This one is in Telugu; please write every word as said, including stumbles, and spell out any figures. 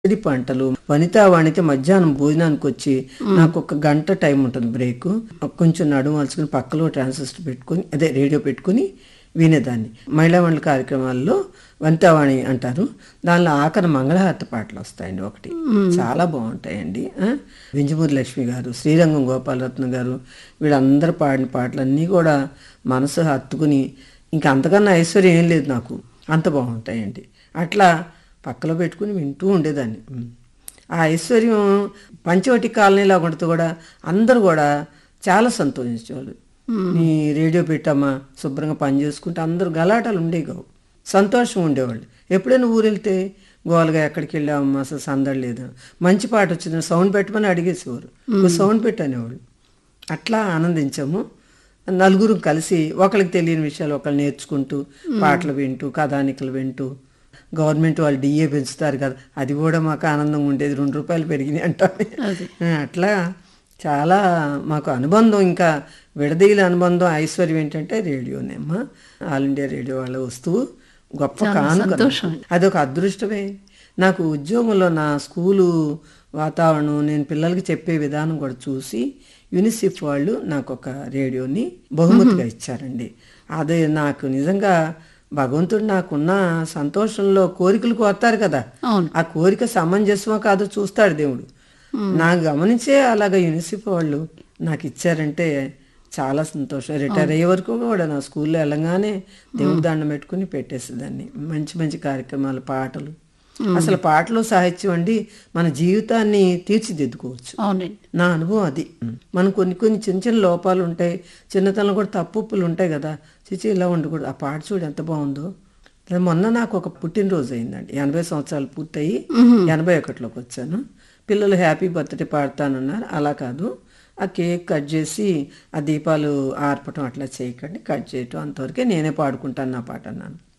పచ్చడి పంటలు వనితావాణికి మధ్యాహ్నం భోజనానికి వచ్చి నాకు ఒక గంట టైం ఉంటుంది బ్రేక్. కొంచెం నడుము వాల్చుకుని పక్కలో ట్రాన్సిస్టర్ పెట్టుకుని అదే రేడియో పెట్టుకుని వినేదాన్ని. మహిళా మండలి కార్యక్రమాల్లో వనితావాణి అంటారు. దానిలో ఆఖరి మంగళహారతి పాటలు వస్తాయండి ఒకటి, చాలా బాగుంటాయండి. ఆ, వింజమూరి లక్ష్మి గారు, శ్రీరంగం గోపాలరత్న గారు వీళ్ళందరూ పాడిన పాటలన్నీ కూడా మనసు హత్తుకుని ఇంకా అంతకన్నా ఐశ్వర్యం ఏం లేదు నాకు, అంత బాగుంటాయండి. అట్లా పక్కలో పెట్టుకుని వింటూ ఉండేదాన్ని. ఆ ఐశ్వర్యం పంచవటి కాలనీలో ఉండదు కూడా అందరూ కూడా చాలా సంతోషించేవాళ్ళు. నీ రేడియో పెట్టమ్మా శుభ్రంగా పని చేసుకుంటే అందరూ గలాటాలు ఉండేవి కావు, సంతోషం ఉండేవాళ్ళు. ఎప్పుడైనా ఊరు వెళ్తే గోలుగా ఎక్కడికి వెళ్ళామమ్మా అసలు సందడి లేదా, మంచి పాట వచ్చింది సౌండ్ పెట్టమని అడిగేసేవారు, సౌండ్ పెట్టనేవాళ్ళు. అట్లా ఆనందించాము. నలుగురు కలిసి ఒకరికి తెలియని విషయాలు ఒకళ్ళు నేర్చుకుంటూ పాటలు వింటూ కథానికలు వింటూ. గవర్నమెంట్ వాళ్ళు డిఏ పెంచుతారు కదా, అది కూడా మాకు ఆనందంగా ఉండేది. రెండు రూపాయలు పెరిగినాయి అంటారు. అట్లా చాలా మాకు అనుబంధం, ఇంకా విడదీల అనుబంధం ఐశ్వర్యం ఏంటంటే రేడియోనేమ్మా. ఆల్ ఇండియా రేడియో వాళ్ళ వస్తువు గొప్ప కానుక, అదొక అదృష్టమే. నాకు ఉద్యోగంలో నా స్కూలు వాతావరణం, నేను పిల్లలకి చెప్పే విధానం కూడా చూసి యూనిసెఫ్ వాళ్ళు నాకు ఒక రేడియోని బహుమతిగా ఇచ్చారండి. అదే నాకు నిజంగా భగవంతుడు నాకున్న సంతోషంలో కోరికలు కోరుతారు కదా, ఆ కోరిక సమంజసమో కాదో చూస్తాడు దేవుడు. నాకు గమనించే అలాగ యూనిసెఫ్ వాళ్ళు నాకు ఇచ్చారంటే చాలా సంతోషం. రిటైర్ అయ్యే వరకు కూడా నా స్కూల్లో వెళ్ళగానే దేవుడి దండం పెట్టుకుని పెట్టేసేదాన్ని. మంచి మంచి కార్యక్రమాలు, పాటలు. అసలు పాటలు సాహిత్యం అండి మన జీవితాన్ని తీర్చిదిద్దుకోవచ్చు. నా అనుభవం అది. మనం కొన్ని కొన్ని చిన్న చిన్న లోపాలు ఉంటాయి, చిన్నతనంలో కూడా తప్పులు ఉంటాయి కదా, చిచి ఇలా ఉండకూడదు. ఆ పాట చూడు ఎంత బాగుందో. మొన్న నాకు ఒక పుట్టినరోజు అయిందండి, ఎనభై సంవత్సరాలు పూర్తయి ఎనభై ఒకటిలోకి వచ్చాను. పిల్లలు హ్యాపీ బర్త్డే పాడతానన్నారు. అలా కాదు, ఆ కేక్ కట్ చేసి ఆ దీపాలు ఆర్పటం అట్లా చేయకండి, కట్ చేయటం అంతవరకే నేనే పాడుకుంటాను నా పాట అన్నాను.